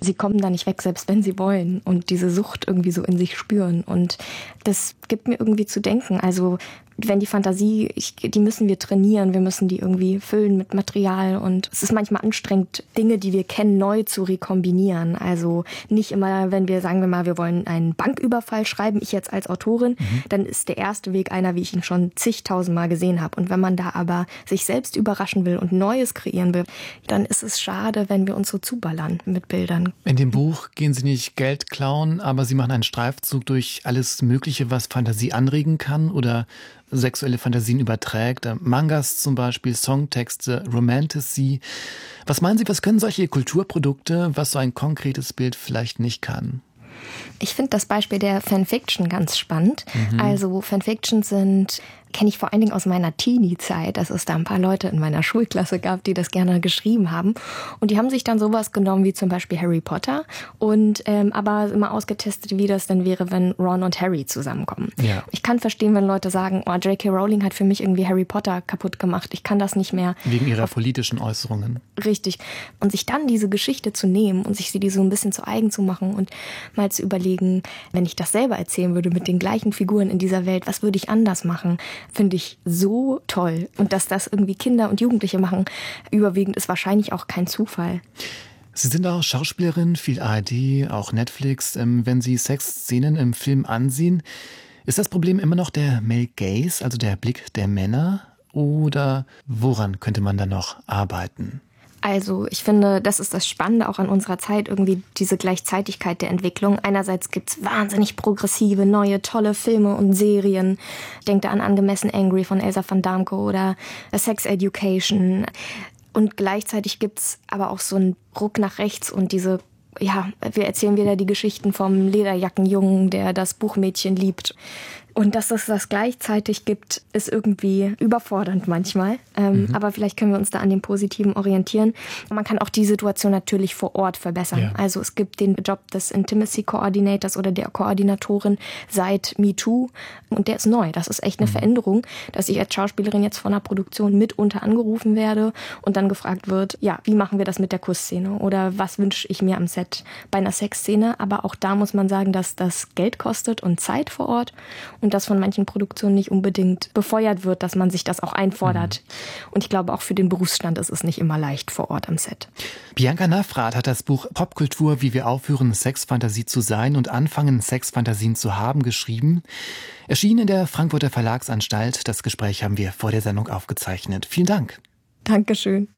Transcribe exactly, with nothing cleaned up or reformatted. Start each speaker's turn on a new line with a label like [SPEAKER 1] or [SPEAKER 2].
[SPEAKER 1] sie kommen da nicht weg, selbst wenn sie wollen und diese Sucht irgendwie so in sich spüren. Und das gibt mir irgendwie zu denken. Also wenn die Fantasie, ich, die müssen wir trainieren, wir müssen die irgendwie füllen mit Material und es ist manchmal anstrengend, Dinge, die wir kennen, neu zu rekombinieren. Also nicht immer, wenn wir, sagen wir mal, wir wollen einen Banküberfall schreiben, ich jetzt als Autorin, mhm. dann ist der erste Weg einer, wie ich ihn schon zigtausendmal gesehen habe. Und wenn man da aber sich selbst überraschen will und Neues kreieren will, dann ist es schade, wenn wir uns so zuballern mit Bildern.
[SPEAKER 2] In dem Buch gehen Sie nicht Geld klauen, aber Sie machen einen Streifzug durch alles Mögliche, was Fantasie anregen kann oder sexuelle Fantasien überträgt. Mangas zum Beispiel, Songtexte, Romantasy. Was meinen Sie, was können solche Kulturprodukte, was so ein konkretes Bild vielleicht nicht kann?
[SPEAKER 1] Ich finde das Beispiel der Fanfiction ganz spannend. Mhm. Also Fanfiction sind, kenne ich vor allen Dingen aus meiner Teenie-Zeit, dass es da ein paar Leute in meiner Schulklasse gab, die das gerne geschrieben haben. Und die haben sich dann sowas genommen wie zum Beispiel Harry Potter und ähm, aber immer ausgetestet, wie das denn wäre, wenn Ron und Harry zusammenkommen. Ja. Ich kann verstehen, wenn Leute sagen, oh, J K. Rowling hat für mich irgendwie Harry Potter kaputt gemacht. Ich kann das nicht mehr.
[SPEAKER 2] Wegen ihrer politischen Äußerungen.
[SPEAKER 1] Richtig. Und sich dann diese Geschichte zu nehmen und sich die so ein bisschen zu eigen zu machen und mal zu überlegen, wenn ich das selber erzählen würde mit den gleichen Figuren in dieser Welt, was würde ich anders machen? Finde ich so toll. Und dass das irgendwie Kinder und Jugendliche machen, überwiegend ist wahrscheinlich auch kein Zufall.
[SPEAKER 2] Sie sind auch Schauspielerin, viel A R D, auch Netflix. Wenn Sie Sexszenen im Film ansehen, ist das Problem immer noch der Male Gaze, also der Blick der Männer? Oder woran könnte man da noch arbeiten?
[SPEAKER 1] Also ich finde, das ist das Spannende auch an unserer Zeit, irgendwie diese Gleichzeitigkeit der Entwicklung. Einerseits gibt's wahnsinnig progressive, neue, tolle Filme und Serien. Ich denke da an Angemessen Angry von Elsa van Damko oder Sex Education. Und gleichzeitig gibt's aber auch so einen Ruck nach rechts und diese, ja, wir erzählen wieder die Geschichten vom Lederjackenjungen, der das Buchmädchen liebt. Und dass es das gleichzeitig gibt, ist irgendwie überfordernd manchmal. Ähm, mhm. Aber vielleicht können wir uns da an dem Positiven orientieren. Und man kann auch die Situation natürlich vor Ort verbessern. Ja. Also es gibt den Job des Intimacy Coordinators oder der Koordinatorin seit MeToo. Und der ist neu. Das ist echt eine mhm. Veränderung, dass ich als Schauspielerin jetzt von einer Produktion mitunter angerufen werde und dann gefragt wird, ja, wie machen wir das mit der Kussszene? Oder was wünsche ich mir am Set bei einer Sexszene? Aber auch da muss man sagen, dass das Geld kostet und Zeit vor Ort. Und das von manchen Produktionen nicht unbedingt befeuert wird, dass man sich das auch einfordert. Mhm. Und ich glaube, auch für den Berufsstand ist es nicht immer leicht vor Ort am Set.
[SPEAKER 2] Bianca Navrath hat das Buch Popkultur, wie wir aufhören, Sexfantasie zu sein und anfangen, Sexfantasien zu haben, geschrieben. Erschienen in der Frankfurter Verlagsanstalt. Das Gespräch haben wir vor der Sendung aufgezeichnet. Vielen Dank.
[SPEAKER 1] Dankeschön.